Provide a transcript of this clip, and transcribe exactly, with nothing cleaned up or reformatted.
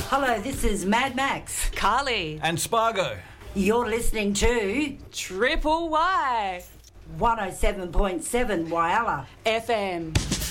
Hello, this is Mad Max. Carly. And Spargo. You're listening to Triple Y. one oh seven point seven Wyalla F M.